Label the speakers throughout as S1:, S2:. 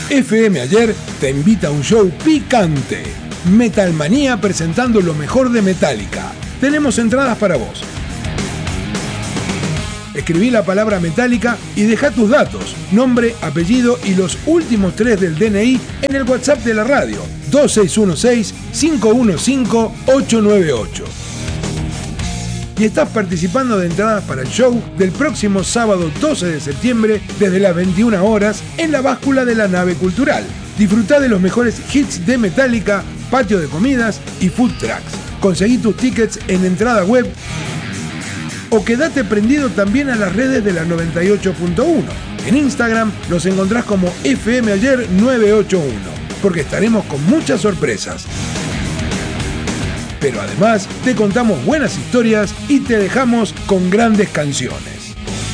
S1: FM Ayer te invita a un show picante. Metalmanía presentando lo mejor de Metallica. Tenemos entradas para vos. Escribí la palabra Metallica y deja tus datos, nombre, apellido y los últimos 3 del DNI en el WhatsApp de la radio 2616-515-898. Y estás participando de entradas para el show del próximo sábado 12 de septiembre desde las 21 horas en la báscula de la nave cultural. Disfrutá de los mejores hits de Metallica, patio de comidas y food trucks. Conseguí tus tickets en entrada web o quedate prendido también a las redes de la 98.1. En Instagram nos encontrás como FM Ayer 981, porque estaremos con muchas sorpresas. Pero además te contamos buenas historias y te dejamos con grandes canciones.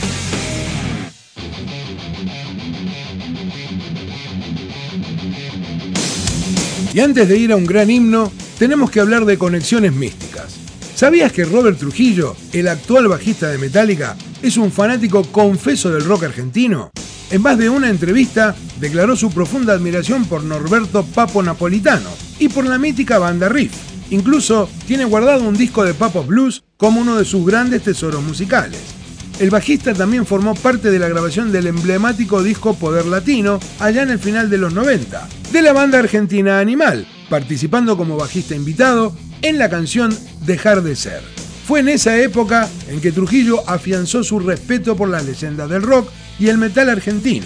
S1: Y antes de ir a un gran himno, tenemos que hablar de conexiones místicas. ¿Sabías que Robert Trujillo, el actual bajista de Metallica, es un fanático confeso del rock argentino? En más de una entrevista, declaró su profunda admiración por Norberto Papo Napolitano y por la mítica banda Riff. Incluso tiene guardado un disco de Papos Blues como uno de sus grandes tesoros musicales. El bajista también formó parte de la grabación del emblemático disco Poder Latino allá en el final de los 90, de la banda argentina Animal, participando como bajista invitado en la canción Dejar de Ser. Fue en esa época en que Trujillo afianzó su respeto por las leyendas del rock y el metal argentino.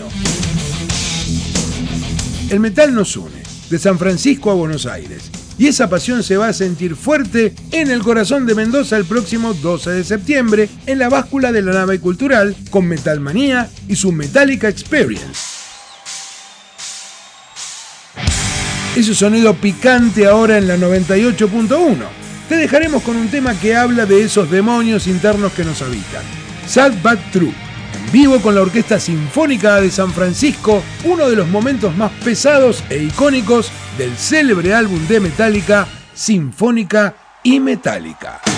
S1: El metal nos une, de San Francisco a Buenos Aires, y esa pasión se va a sentir fuerte en el corazón de Mendoza el próximo 12 de septiembre en la báscula de la nave cultural con Metalmanía y su Metallica Experience. Ese sonido picante ahora en la 98.1. Te dejaremos con un tema que habla de esos demonios internos que nos habitan. Sad But True, en vivo con la Orquesta Sinfónica de San Francisco, uno de los momentos más pesados e icónicos del célebre álbum de Metallica, Sinfónica y Metallica.